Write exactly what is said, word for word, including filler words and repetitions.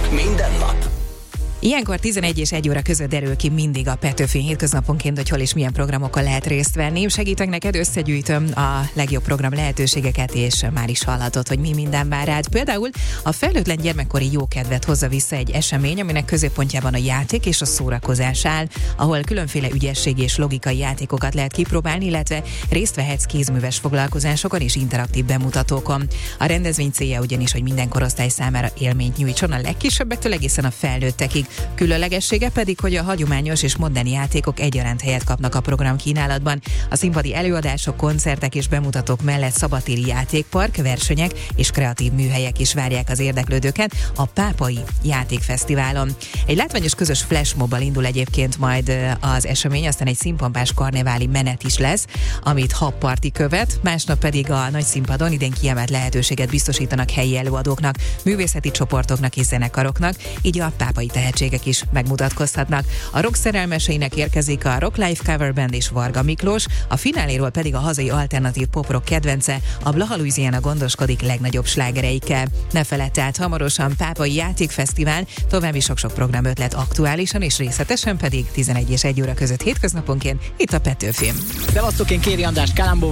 minden nap. Ilyenkor tizenegy és egy óra között derül ki mindig a Petőfi hétköznaponként, hogy hol és milyen programokkal lehet részt venni. Segítek neked, összegyűjtöm a legjobb program lehetőségeket, és már is hallhatod, hogy mi minden vár rád. Például a felnőttlen gyermekkori jókedvet hozza vissza egy esemény, aminek középpontjában a játék és a szórakozás áll, ahol különféle ügyességi és logikai játékokat lehet kipróbálni, illetve részt vehetsz kézműves foglalkozásokon és interaktív bemutatókon. A rendezvény célja ugyanis, hogy minden korosztály számára élményt nyújtson, a legkisebbektől egészen a felnőttekig. Különlegessége pedig, hogy a hagyományos és modern játékok egyaránt helyet kapnak a program kínálatban. A színpadi előadások, koncertek és bemutatók mellett szabadtéri játékpark, versenyek és kreatív műhelyek is várják az érdeklődőket a Pápai Játékfesztiválon. Egy látványos közös flashmobbal indul egyébként majd az esemény, aztán egy színpompás karneváli menet is lesz, amit habparti követ, másnap pedig a nagy színpadon idén kiemelt lehetőséget biztosítanak helyi előadóknak, művészeti csoportoknak és zenekaroknak, így a pápai tehetségek is megmutatkozhatnak. A rock szerelmeseinek érkezik a Rock Life Cover Band és Varga Miklós, a fináléról pedig a hazai alternatív pop-rock kedvence, a Blaha Louisiana gondoskodik legnagyobb slágereikkel. Ne feledd tehát, hamarosan Pápai Játékfesztivál, további sok-sok programötlet aktuálisan és részletesen pedig tizenegy és egy óra között hétköznaponként itt a Petőfin. Szevasztok, én Kéri András Kalambó